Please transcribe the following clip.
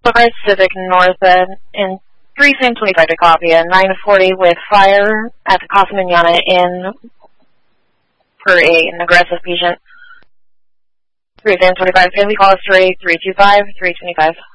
5 Civic North in 3 Sam 25 to copy, a 940 with fire at the Casa Manana Inn for an aggressive patient. 3 Sam 25, can we call us 325, 325?